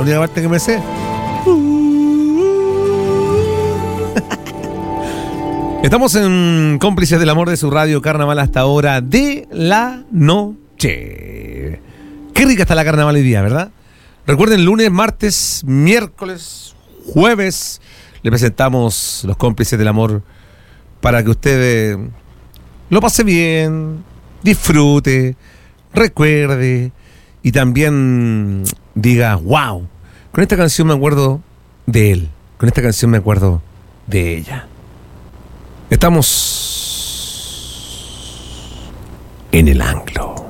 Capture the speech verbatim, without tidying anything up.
única parte que me sé. Estamos en Cómplices del Amor de su radio Carnaval hasta ahora de la noche. Qué rica está la Carnaval hoy día, ¿verdad? Recuerden, lunes, martes, miércoles, jueves, le presentamos los Cómplices del Amor para que usted lo pase bien, disfrute, recuerde y también diga, wow, con esta canción me acuerdo de él, con esta canción me acuerdo de ella. Estamos en el Anglo.